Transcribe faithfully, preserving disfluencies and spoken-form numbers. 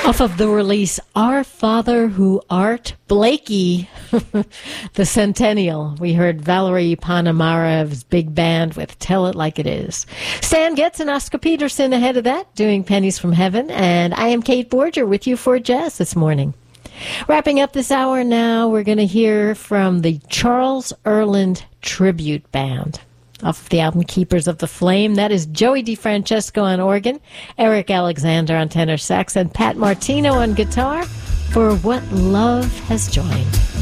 Off of the release, Our Father Who Art, Blakey, the Centennial. We heard Valerie Panamarev's big band with Tell It Like It Is. Stan Getz and Oscar Peterson ahead of that, doing Pennies from Heaven. And I am Kate Borger with you for Jazz this morning. Wrapping up this hour now, we're going to hear from the Charles Earland Tribute Band. Off of the album Keepers of the Flame, that is Joey DeFrancesco on organ, Eric Alexander on tenor sax, and Pat Martino on guitar for What Love Has Joined.